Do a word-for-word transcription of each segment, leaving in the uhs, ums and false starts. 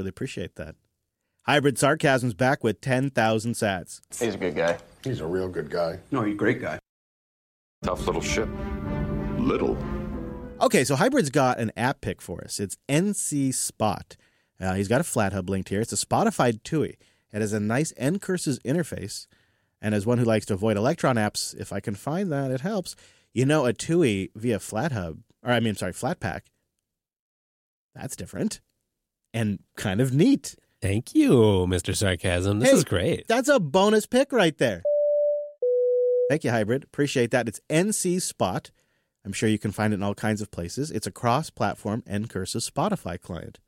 really appreciate that. Hybrid Sarcasm's back with ten thousand sats. He's a good guy. He's a real good guy. No, he's a great guy. Tough little ship. Little. Okay, so Hybrid's got an app pick for us. It's N C Spot. Uh, he's got a flat hub linked here. It's a Spotify TUI. It has a nice N Curses interface. And as one who likes to avoid Electron apps, if I can find that, it helps. You know, a TUI via FlatHub, or I mean, sorry, Flatpak, that's different and kind of neat. Thank you, Mister Sarcasm. This Hey, is great. That's a bonus pick right there. Thank you, Hybrid. Appreciate that. It's N C Spot. I'm sure you can find it in all kinds of places. It's a cross-platform N Curses Spotify client.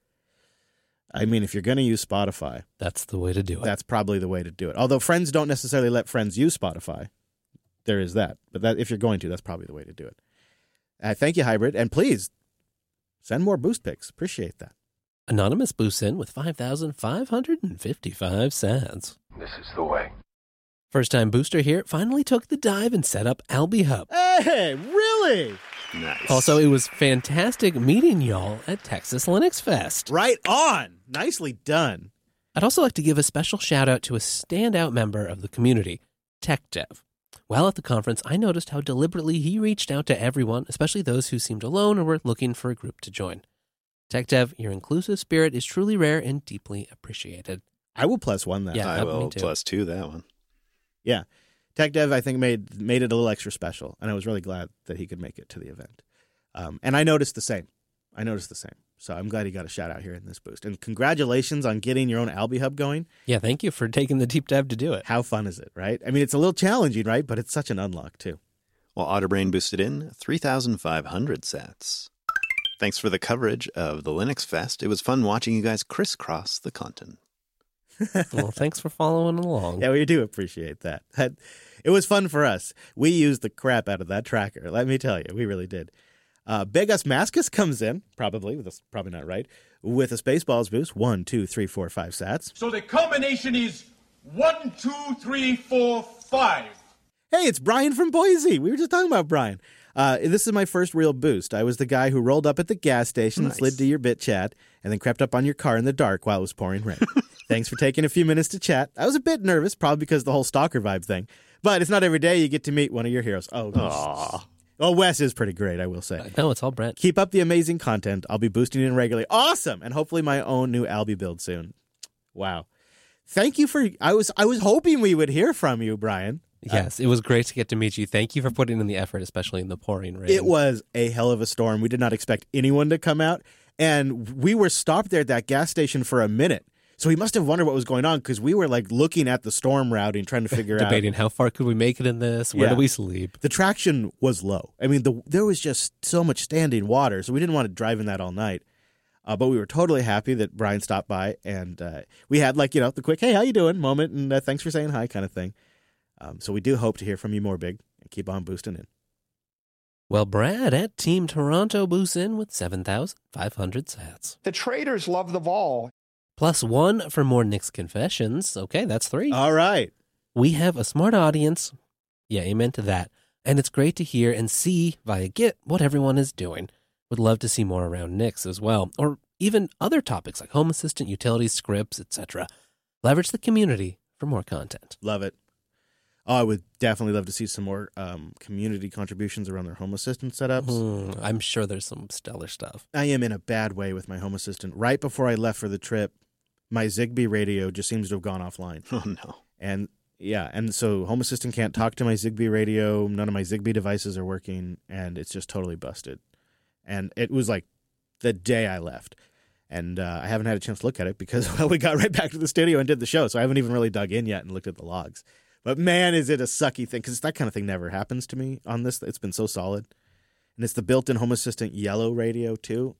I mean, if you're going to use Spotify, that's the way to do it. That's probably the way to do it. Although friends don't necessarily let friends use Spotify. There is that. But that, if you're going to, that's probably the way to do it. Uh, thank you, Hybrid. And please, send more boost picks. Appreciate that. Anonymous boosts in with five thousand five hundred fifty-five sats. This is the way. First-time booster here finally took the dive and set up AlbiHub. Hey, really? Nice. Also, it was fantastic meeting y'all at Texas Linux Fest. Right on. Nicely done. I'd also like to give a special shout-out to a standout member of the community, TechDev. While at the conference, I noticed how deliberately he reached out to everyone, especially those who seemed alone or were looking for a group to join. TechDev, your inclusive spirit is truly rare and deeply appreciated. I will plus one that. Yeah, I that- will me too. plus two that one. Yeah. TechDev, I think, made made it a little extra special, and I was really glad that he could make it to the event. Um, and I noticed the same. I noticed the same. So I'm glad he got a shout out here in this boost. And congratulations on getting your own AlbiHub going. Yeah, thank you for taking the deep dive to do it. How fun is it, right? I mean, it's a little challenging, right? But it's such an unlock, too. Well, Otterbrain boosted in three thousand five hundred sats. Thanks for the coverage of the Linux Fest. It was fun watching you guys crisscross the continent. Well, thanks for following along. Yeah, we do appreciate that. that. It was fun for us. We used the crap out of that tracker. Let me tell you, we really did. Uh, Begus Mascus comes in, probably, that's probably not right, with a Spaceballs boost. One, two, three, four, five sats. So the combination is one, two, three, four, five. Hey, it's Brian from Boise. We were just talking about Brian. Uh, this is my first real boost. I was the guy who rolled up at the gas station, Nice. slid to your bit chat, and then crept up on your car in the dark while it was pouring rain. Thanks for taking a few minutes to chat. I was a bit nervous, probably because of the whole stalker vibe thing. But it's not every day you get to meet one of your heroes. Oh, Aww. Oh, Wes is pretty great, I will say. No, it's all Brent. Keep up the amazing content. I'll be boosting in regularly. Awesome! And hopefully my own new Albi build soon. Wow. Thank you for... I was I was hoping we would hear from you, Brian. Yes, it was great to get to meet you. Thank you for putting in the effort, especially in the pouring rain. It was a hell of a storm. We did not expect anyone to come out. And we were stopped there at that gas station for a minute. So he must have wondered what was going on because we were like looking at the storm routing, trying to figure out. Debating how far could we make it in this? Where Yeah. do we sleep? The traction was low. I mean, the, there was just so much standing water, so we didn't want to drive in that all night. Uh, but we were totally happy that Brian stopped by, and uh, we had like, you know, the quick, hey, how you doing moment, and uh, thanks for saying hi kind of thing. Um, so we do hope to hear from you more, Big, and keep on boosting in. Well, Brad at Team Toronto boosts in with seven thousand five hundred sats. The traders love the vol. Plus one for more Nick's Confessions. Okay, that's three. All right. We have a smart audience. Yeah, amen to that. And it's great to hear and see via Git what everyone is doing. Would love to see more around Nix as well, or even other topics like Home Assistant, utilities, scripts, et cetera. Leverage the community for more content. Love it. Oh, I would definitely love to see some more um, community contributions around their Home Assistant setups. Hmm, I'm sure there's some stellar stuff. I am in a bad way with my Home Assistant. Right before I left for the trip, my Zigbee radio just seems to have gone offline. Oh, no. And yeah, and so Home Assistant can't talk to my Zigbee radio. None of my Zigbee devices are working, and it's just totally busted. And it was like the day I left. And uh, I haven't had a chance to look at it because, well, we got right back to the studio and did the show, so I haven't even really dug in yet and looked at the logs. But man, is it a sucky thing, because that kind of thing never happens to me on this. It's been so solid. And it's the built-in Home Assistant yellow radio, too.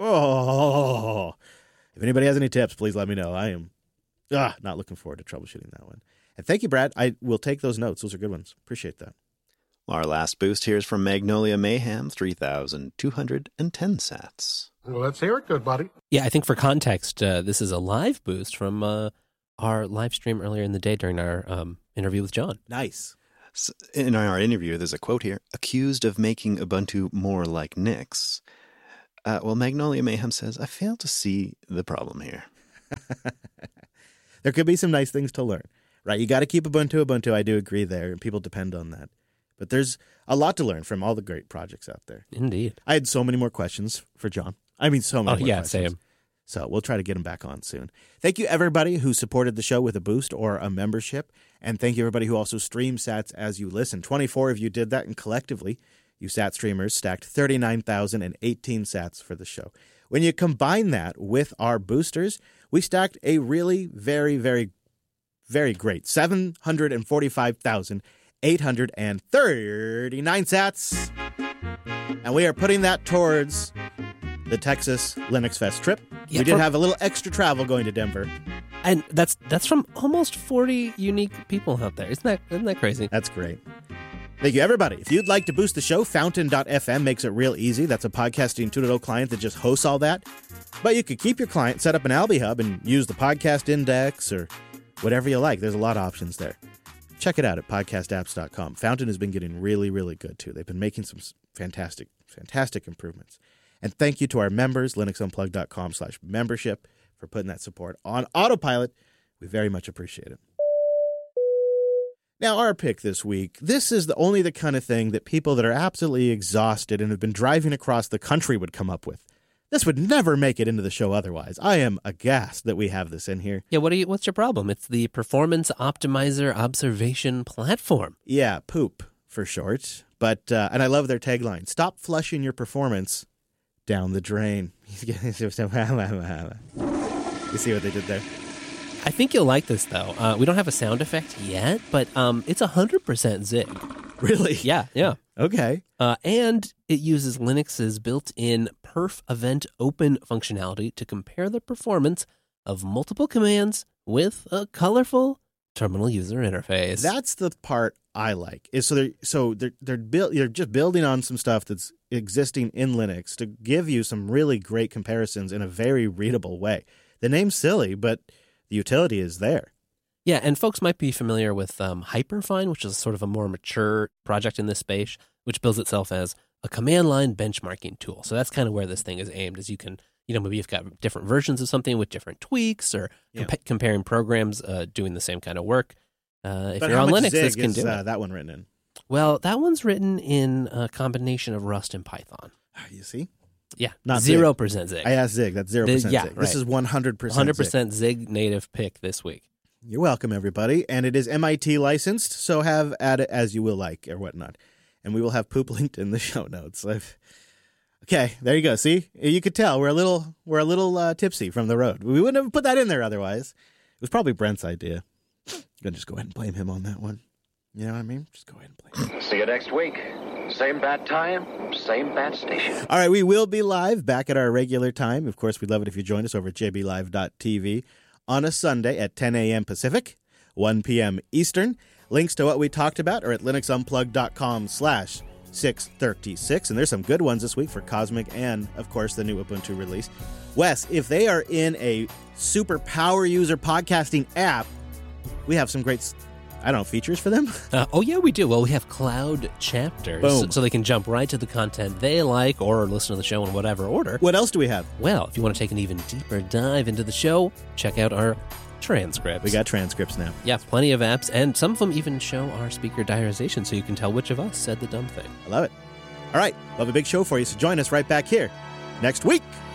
Oh, if anybody has any tips, please let me know. I am ah, not looking forward to troubleshooting that one. And thank you, Brad. I will take those notes. Those are good ones. Appreciate that. Our last boost here is from Magnolia Mayhem, three thousand two hundred ten sats. Well, let's hear it, good buddy. Yeah, I think for context, uh, this is a live boost from uh, our live stream earlier in the day during our um, interview with John. Nice. So in our interview, there's a quote here, accused of making Ubuntu more like Nix. Uh, well, Magnolia Mayhem says, I fail to see the problem here. There could be some nice things to learn, right? You got to keep Ubuntu Ubuntu. I do agree there, and people depend on that. But there's a lot to learn from all the great projects out there. Indeed. I had so many more questions for John. I mean, so many Oh, more yeah, questions. same. So we'll try to get him back on soon. Thank you, everybody who supported the show with a boost or a membership. And thank you, everybody who also streams sats as you listen. twenty-four of you did that, and collectively, you sat streamers stacked thirty-nine thousand eighteen sats for the show. When you combine that with our boosters, we stacked a really very, very, very great seven hundred forty-five thousand eight hundred thirty-nine sats. And we are putting that towards the Texas Linux Fest trip. Yeah, we did for- have a little extra travel going to Denver. And that's that's from almost forty unique people out there. Isn't that isn't that crazy? That's great. Thank you, everybody. If you'd like to boost the show, fountain dot f m makes it real easy. That's a podcasting two point oh client that just hosts all that. But you could keep your client, set up an Alby Hub, and use the podcast index or whatever you like. There's a lot of options there. Check it out at podcast apps dot com. Fountain has been getting really, really good, too. They've been making some fantastic, fantastic improvements. And thank you to our members, linux unplugged dot com slash membership, for putting that support on autopilot. We very much appreciate it. Now, our pick this week, this is the only the kind of thing that people that are absolutely exhausted and have been driving across the country would come up with. This would never make it into the show otherwise. I am aghast that we have this in here. Yeah, what do you what's your problem? It's the Performance Optimizer Observation Platform. Yeah, poop for short. But, uh, and I love their tagline, stop flushing your performance down the drain. You see what they did there? I think you'll like this, though. Uh, we don't have a sound effect yet, but um, it's one hundred percent Zig. Really? Yeah, yeah. Okay. Uh, and it uses Linux's built-in perf event open functionality to compare the performance of multiple commands with a colorful terminal user interface. That's the part I like. Is so they're so they're they're built. You're just building on some stuff that's existing in Linux to give you some really great comparisons in a very readable way. The name's silly, but the utility is there. Yeah, and folks might be familiar with um, Hyperfine, which is sort of a more mature project in this space, which bills itself as a command line benchmarking tool. So that's kind of where this thing is aimed, is you can, you know, maybe you've got different versions of something with different tweaks or Yeah. compa- comparing programs uh, doing the same kind of work. Uh, if But you're how on much Linux, Zig this can is, do uh, it. that one written in? Well, that one's written in a combination of Rust and Python. You see? Yeah, Not zero percent Zig. I asked Zig. That's zero percent yeah, Zig. This right. is one hundred percent one hundred percent Zig native pick this week. You're welcome, everybody. And it is M I T licensed, so have at it as you will like or whatnot. And we will have poop linked in the show notes. I've... Okay, there you go. See? You could tell we're a little we're a little uh, tipsy from the road. We wouldn't have put that in there otherwise. It was probably Brent's idea. I'm going to just go ahead and blame him on that one. You know what I mean? Just go ahead and blame him. See you next week. Same bat time, same bat station. All right, we will be live back at our regular time. Of course, we'd love it if you join us over at j b live dot t v on a Sunday at ten a.m. Pacific, one p.m. Eastern. Links to what we talked about are at linux unplugged dot com slash six thirty-six. And there's some good ones this week for Cosmic and, of course, the new Ubuntu release. Wes, if they are in a super power user podcasting app, we have some great, I don't know, features for them? Uh, oh, yeah, we do. Well, we have cloud chapters, Boom. so they can jump right to the content they like or listen to the show in whatever order. What else do we have? Well, if you want to take an even deeper dive into the show, check out our transcripts. We got transcripts now. Yeah, plenty of apps, and some of them even show our speaker diarization, so you can tell which of us said the dumb thing. I love it. All right, we'll have a big show for you, so join us right back here next week.